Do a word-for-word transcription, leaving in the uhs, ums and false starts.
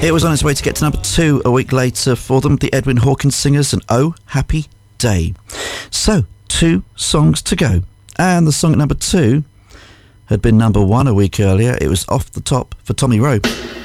It was on its way to get to number two a week later for them, the Edwin Hawkins Singers, and Oh Happy Day. So, two songs to go. And the song at number two had been number one a week earlier. It was Off the Top for Tommy Rowe.